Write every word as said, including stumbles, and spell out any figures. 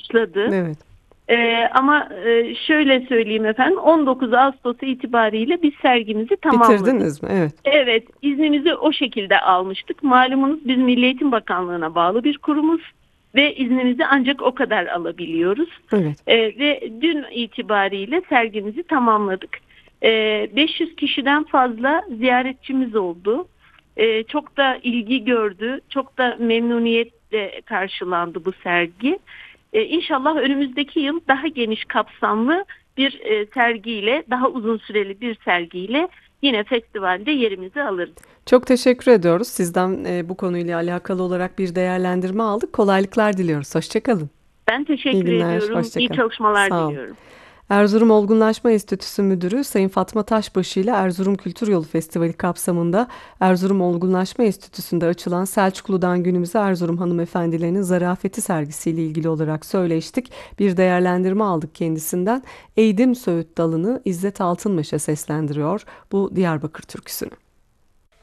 başladı. Evet. Ee, ama e, şöyle söyleyeyim efendim, on dokuz Ağustos itibariyle biz sergimizi tamamladık. Bitirdiniz mi? Evet. Evet, iznimizi o şekilde almıştık. Malumunuz biz Milli Eğitim Bakanlığı'na bağlı bir kurumuz ve iznimizi ancak o kadar alabiliyoruz. Evet. Ee, ve dün itibariyle sergimizi tamamladık. Ee, beş yüz kişiden fazla ziyaretçimiz oldu. Ee, çok da ilgi gördü, çok da memnuniyetle karşılandı bu sergi. Ee, İnşallah önümüzdeki yıl daha geniş kapsamlı bir e, sergiyle, daha uzun süreli bir sergiyle yine festivalde yerimizi alırız. Çok teşekkür ediyoruz. Sizden e, bu konuyla alakalı olarak bir değerlendirme aldık. Kolaylıklar diliyoruz. Hoşça kalın. Ben İyi teşekkür günler. ediyorum. Hoşça İyi kalın. çalışmalar Sağ olun. diliyorum. Erzurum Olgunlaşma Enstitüsü Müdürü Sayın Fatma Taşbaşı ile Erzurum Kültür Yolu Festivali kapsamında Erzurum Olgunlaşma Enstitüsü'nde açılan Selçuklu'dan Günümüze Erzurum Hanımefendilerinin Zarafeti sergisiyle ilgili olarak söyleştik. Bir değerlendirme aldık kendisinden. Eğdim Söğüt Dalı'nı İzzet Altınmeşe seslendiriyor bu Diyarbakır türküsünü.